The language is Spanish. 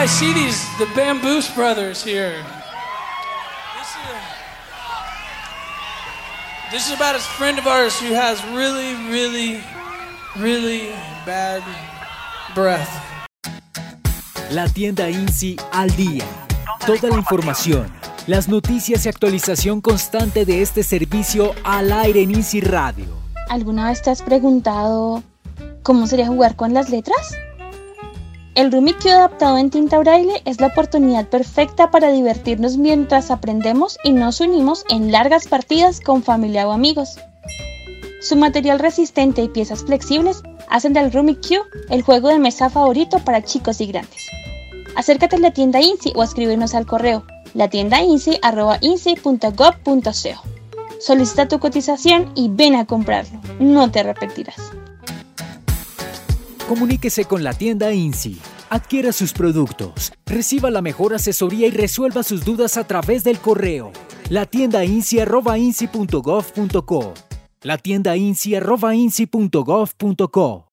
I see the Bamboos brothers here. This is about a friend of ours who has really, really, really bad breath. La tienda INSI al día. Toda la información, las noticias y actualización constante de este servicio al aire en INSI Radio. ¿Alguna vez te has preguntado cómo sería jugar con las letras? El Rummikub adaptado en tinta braille es la oportunidad perfecta para divertirnos mientras aprendemos y nos unimos en largas partidas con familia o amigos. Su material resistente y piezas flexibles hacen del Rummikub el juego de mesa favorito para chicos y grandes. Acércate a la tienda INSI o escríbenos al correo latiendainsi@insi.gov.co. Solicita tu cotización y ven a comprarlo, no te arrepentirás. Comuníquese con la tienda INSI, adquiera sus productos, reciba la mejor asesoría y resuelva sus dudas a través del correo latiendainsi@insi.gov.co. latiendainsi@insi.gov.co.